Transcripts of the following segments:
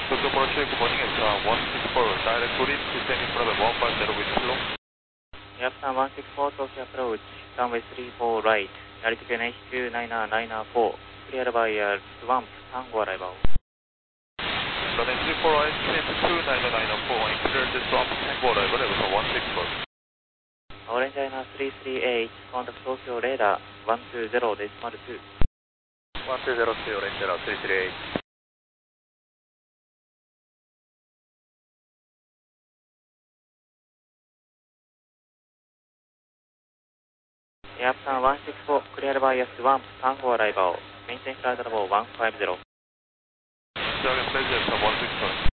Tokyo Approach, good morning, it's 164, direct route, descend in front of 150 with slow. Japan 164, Tokyo Approach, runway 34 right, altitude NH2 994, clear by swamp, Tango arrival. Runway 34 right, descend 29994, clear the swamp, Tango arrival, Japan 164. Orange China 338, contact Tokyo radar 120.2. 1202, Orange China 338. Japan 164, clear by swamp, Tango arrival, maintain flight level 150. Dragon Pleasure, Japan 164.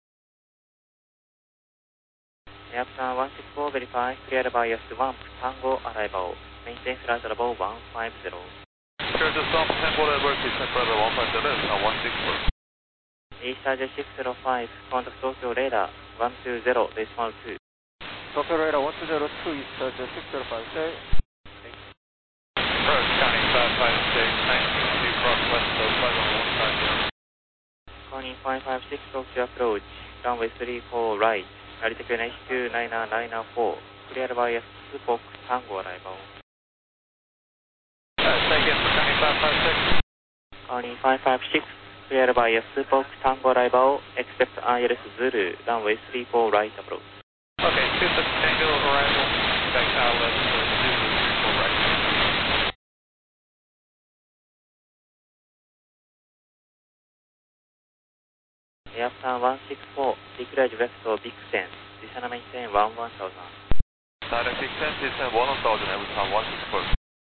Japan 164, verify, clear by swamp, Tango arrival, maintain flight level 150. Clear the swamp, Tango arrival, descend flight level 150, Japan 164. East 605, contact Tokyo radar 120.2. Tokyo radar 120.2, East 605, say. Approach, counting 556, 92, cross west of 51150. Calling 556, Tokyo approach, runway 34 right, altitude NH2 994, clear by Spock, Tango arrival. Second, counting 556. Calling 556, clear by Spock, Tango arrival, expect ILS Zulu, runway 34 right approach. Okay, 26 Tango arrival, expect ILS Zulu 34 right. Japan 164, declared vector Vixen, descend maintain 11000. Direct descent, descend 1000, Japan 164.